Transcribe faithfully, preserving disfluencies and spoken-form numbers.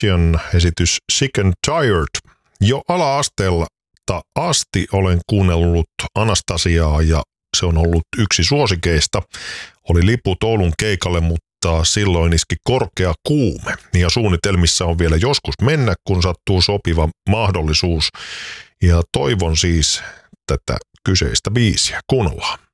esitys Sick and Tired. Jo ala-asteella asti olen kuunnellut Anastasiaa ja se on ollut yksi suosikeista. Oli liput Oulun keikalle, mutta silloin iski korkea kuume ja suunnitelmissa on vielä joskus mennä, kun sattuu sopiva mahdollisuus. Ja toivon siis tätä kyseistä biisiä. Kuunnellaan.